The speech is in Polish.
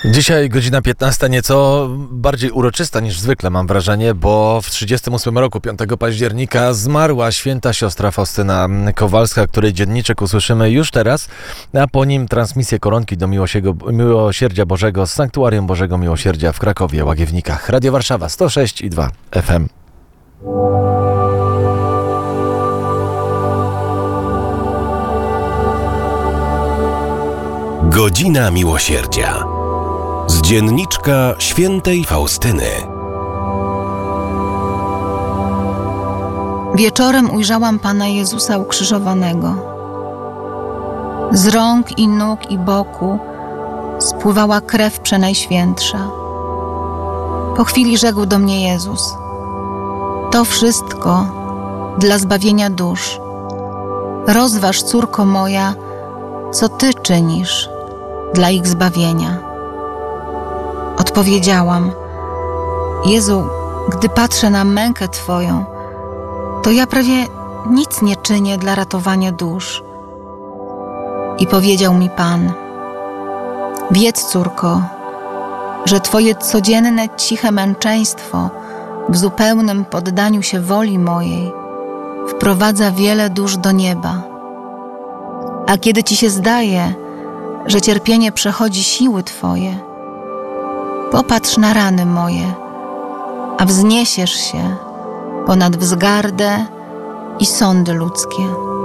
Dzisiaj godzina 15, nieco bardziej uroczysta niż zwykle, mam wrażenie, bo w 38 roku, 5 października, zmarła święta siostra Faustyna Kowalska, której dzienniczek usłyszymy już teraz, a po nim transmisję koronki do Miłosierdzia Bożego z Sanktuarium Bożego Miłosierdzia w Krakowie, Łagiewnikach. Radio Warszawa 106,2 FM. Godzina Miłosierdzia. Z dzienniczka świętej Faustyny. Wieczorem ujrzałam Pana Jezusa ukrzyżowanego. Z rąk i nóg i boku spływała krew Przenajświętsza. Po chwili rzekł do mnie Jezus: to wszystko dla zbawienia dusz. Rozważ, córko moja, co Ty czynisz dla ich zbawienia. Odpowiedziałam: Jezu, gdy patrzę na mękę Twoją, to ja prawie nic nie czynię dla ratowania dusz. I powiedział mi Pan: wiedz, córko, że Twoje codzienne ciche męczeństwo w zupełnym poddaniu się woli mojej wprowadza wiele dusz do nieba. A kiedy Ci się zdaje, że cierpienie przechodzi siły Twoje, popatrz na rany moje, a wzniesiesz się ponad wzgardę i sądy ludzkie.